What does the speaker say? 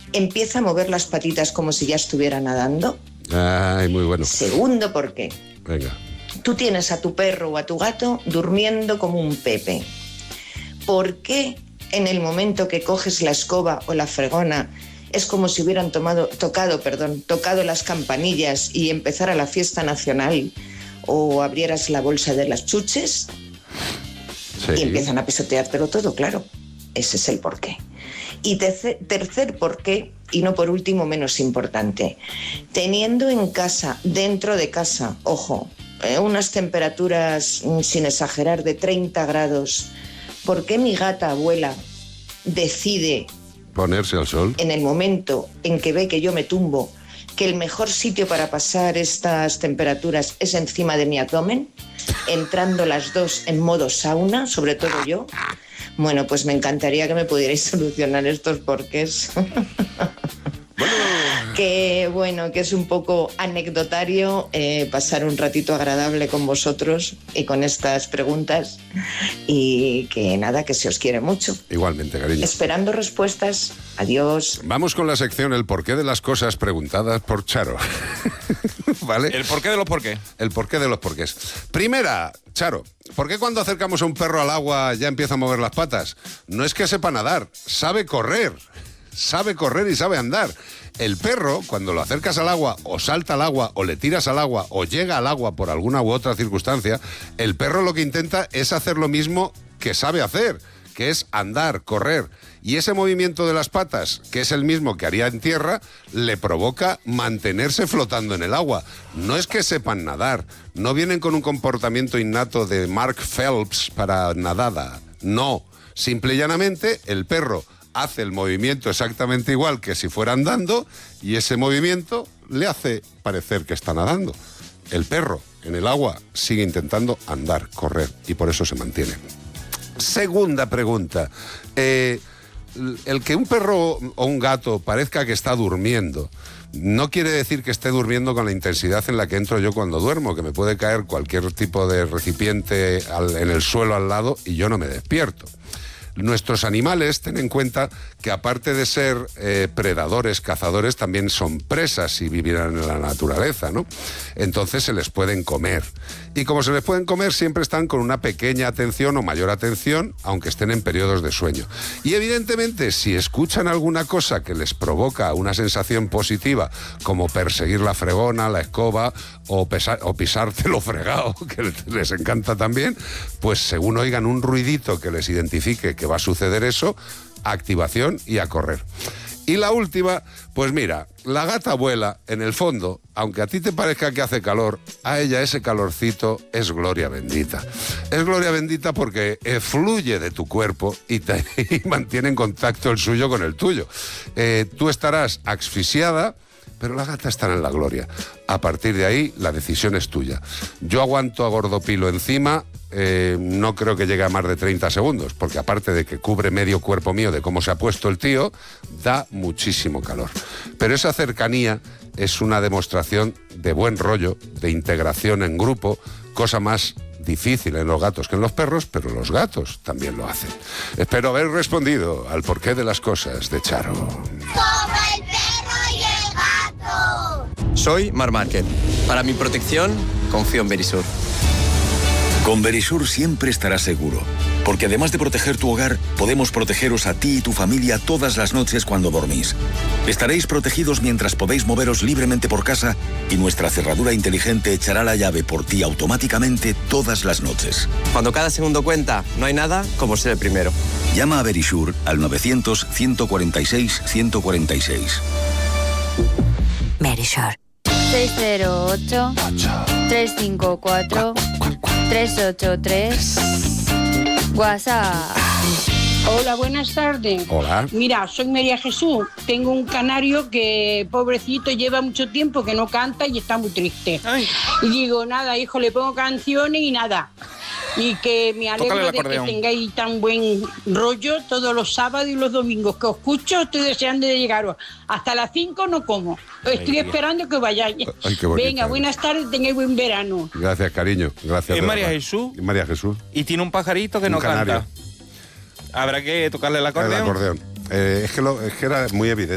empieza a mover las patitas como si ya estuviera nadando. Ay, muy bueno. Segundo porqué. Venga. Tú tienes a tu perro o a tu gato durmiendo como un pepe. ¿Por qué en el momento que coges la escoba o la fregona es como si hubieran tocado las campanillas y empezara la fiesta nacional o abrieras la bolsa de las chuches? Sí. Y empiezan a pisoteártelo todo, claro. Ese es el porqué. Y tercer porqué, y no por último menos importante, teniendo en casa, dentro de casa, ojo, unas temperaturas, sin exagerar, de 30 grados, ¿por qué mi gata abuela decide ponerse al sol en el momento en que ve que yo me tumbo, que el mejor sitio para pasar estas temperaturas es encima de mi abdomen, entrando las dos en modo sauna, sobre todo yo? Bueno, pues me encantaría que me pudierais solucionar estos porqués. Que es un poco anecdotario pasar un ratito agradable con vosotros y con estas preguntas, y que nada, que se os quiere mucho. Igualmente, cariño. Esperando respuestas. Adiós. Vamos con la sección El porqué de las cosas preguntadas por Charo. ¿Vale? ¿El porqué de los porqués? El porqué de los porqués. Primera, Charo, ¿por qué cuando acercamos a un perro al agua ya empieza a mover las patas? No es que sepa nadar, sabe correr. Sabe correr y sabe andar. El perro, cuando lo acercas al agua, o salta al agua, o le tiras al agua, o llega al agua por alguna u otra circunstancia, el perro lo que intenta es hacer lo mismo que sabe hacer, que es andar, correr. Y ese movimiento de las patas, que es el mismo que haría en tierra, le provoca mantenerse flotando en el agua. No es que sepan nadar, no vienen con un comportamiento innato de Mark Phelps para nadada. No, simple y llanamente el perro hace el movimiento exactamente igual que si fuera andando, y ese movimiento le hace parecer que está nadando. El perro en el agua sigue intentando andar, correr, y por eso se mantiene. Segunda pregunta. El que un perro o un gato parezca que está durmiendo no quiere decir que esté durmiendo con la intensidad en la que entro yo cuando duermo, que me puede caer cualquier tipo de recipiente en el suelo al lado y yo no me despierto. Nuestros animales, ten en cuenta que aparte de ser predadores, cazadores, también son presas y vivirán en la naturaleza, ¿no? Entonces se les pueden comer. Y como se les pueden comer, siempre están con una pequeña atención o mayor atención, aunque estén en periodos de sueño. Y evidentemente, si escuchan alguna cosa que les provoca una sensación positiva, como perseguir la fregona, la escoba, o pisarte lo fregado, que les encanta también, pues según oigan un ruidito que les identifique que va a suceder eso, activación y a correr. Y la última, pues mira, la gata abuela, en el fondo, aunque a ti te parezca que hace calor, a ella ese calorcito es gloria bendita. Es gloria bendita porque fluye de tu cuerpo y mantiene en contacto el suyo con el tuyo. Tú estarás asfixiada, pero la gata estará en la gloria. A partir de ahí, la decisión es tuya. Yo aguanto a Gordopilo encima, no creo que llegue a más de 30 segundos, porque aparte de que cubre medio cuerpo mío de cómo se ha puesto el tío, da muchísimo calor. Pero esa cercanía es una demostración de buen rollo, de integración en grupo, cosa más difícil en los gatos que en los perros, pero los gatos también lo hacen. Espero haber respondido al porqué de las cosas de Charo. ¡Como el perro y el gato! Soy Mar Márquez. Para mi protección, confío en Verisur. Con Verisur siempre estarás seguro, porque además de proteger tu hogar, podemos protegeros a ti y tu familia todas las noches cuando dormís. Estaréis protegidos mientras podéis moveros libremente por casa y nuestra cerradura inteligente echará la llave por ti automáticamente todas las noches. Cuando cada segundo cuenta, no hay nada como ser el primero. Llama a Verisur al 900-146-146. Verisur. 608-354-383. WhatsApp. Hola, buenas tardes. Hola. Mira, soy María Jesús. Tengo un canario que, pobrecito, lleva mucho tiempo que no canta y está muy triste. Ay. Y digo, nada, hijo, le pongo canciones y nada. Y que me alegro de que tengáis tan buen rollo todos los sábados y los domingos. Que os escucho, estoy deseando de llegaros. Hasta las 5 no como. Estoy esperando que vayáis. Ay, qué bonita. Venga, buenas tardes, tengáis buen verano. Gracias, cariño. Gracias. ¿Es María Jesús? María Jesús. Y tiene un pajarito que no canario. canta. Habrá que tocarle el acordeón. El acordeón. Es que era muy evidente.